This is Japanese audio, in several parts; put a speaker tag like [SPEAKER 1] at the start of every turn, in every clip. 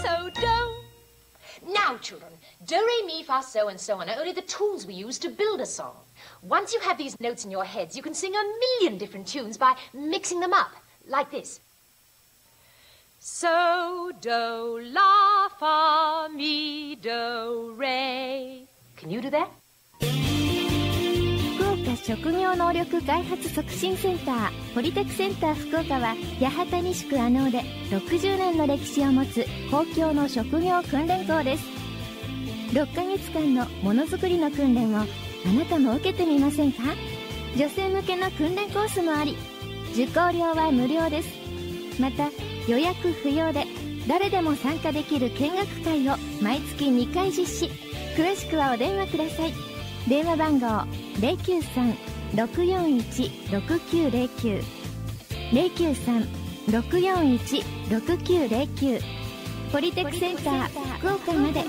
[SPEAKER 1] so, do. Now, children, do, re, mi, fa, so, and so on are only the tools we use to build a song. Once you have these notes in your heads, you can sing a million different tunes by mixing them up, like this. So, do, la, fa, mi, do, re. Can you do that?
[SPEAKER 2] 福岡職業能力開発促進センターポリテクセンター福岡は八幡西区阿能で60年の歴史を持つ公共の職業訓練校です。6ヶ月間のものづくりの訓練をあなたも受けてみませんか？女性向けの訓練コースもあり、受講料は無料です。また予約不要で誰でも参加できる見学会を毎月2回実施。詳しくはお電話ください。電話番号 093-641-6909 093-641-6909 ポリテクセンター福岡まで。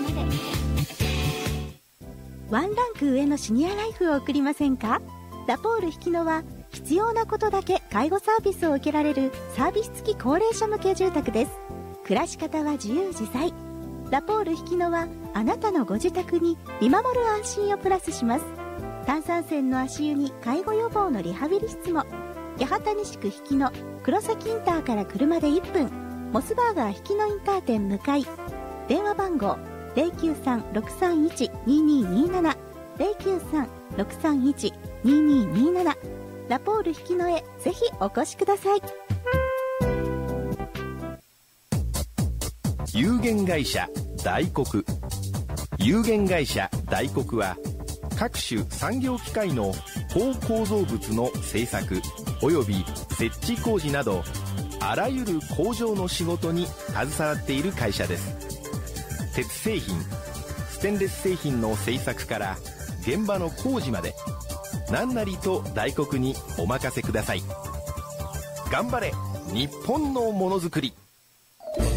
[SPEAKER 3] ワンランク上のシニアライフを送りませんか？ラポール引野は必要なことだけ介護サービスを受けられるサービス付き高齢者向け住宅です。暮らし方は自由自在。ラポール引野はあなたのご自宅に見守る安心をプラスします。炭酸泉の足湯に介護予防のリハビリ室も。八幡西区引野黒崎インターから車で1分、モスバーガー引野インター店向かい。電話番号 093-631-2227 093-631-2227 ラポール引野へぜひお越しください。
[SPEAKER 4] 有限会社大黒。有限会社大黒は各種産業機械の高構造物の製作および設置工事などあらゆる工場の仕事に携わっている会社です。鉄製品、ステンレス製品の製作から現場の工事まで何なりと大黒にお任せください。頑張れ日本のものづくり。